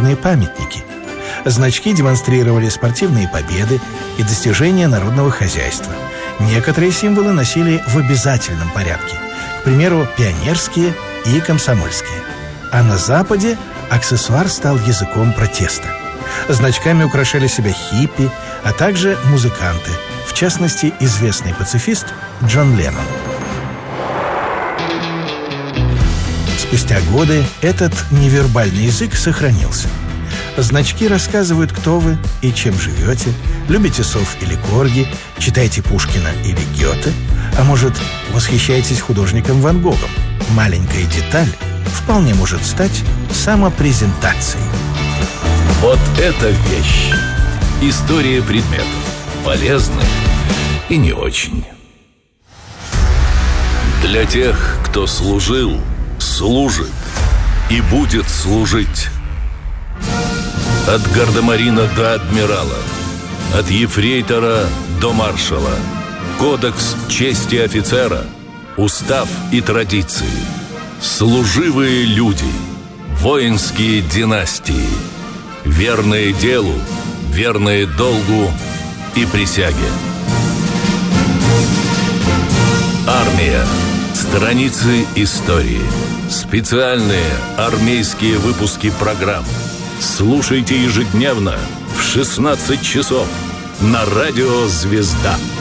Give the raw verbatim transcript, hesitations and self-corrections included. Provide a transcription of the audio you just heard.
важные памятники. Значки демонстрировали спортивные победы и достижения народного хозяйства. Некоторые символы носили в обязательном порядке. К примеру, пионерские и комсомольские. А на Западе аксессуар стал языком протеста. Значками украшали себя хиппи, а также музыканты, в частности, известный пацифист Джон Леннон. Спустя годы этот невербальный язык сохранился. Значки рассказывают, кто вы и чем живете, любите сов или корги, читаете Пушкина или Гёте, а может, восхищаетесь художником Ван Гогом. Маленькая деталь вполне может стать самопрезентацией. Вот это вещь. История предметов. Полезных и не очень. Для тех, кто служил, служит и будет служить. От гардемарина до адмирала, от ефрейтора до маршала. Кодекс чести офицера, устав и традиции. Служивые люди, воинские династии, верные делу, верные долгу и присяге. Армия. Страницы истории. Специальные армейские выпуски программ. Слушайте ежедневно в шестнадцать часов на радио «Звезда».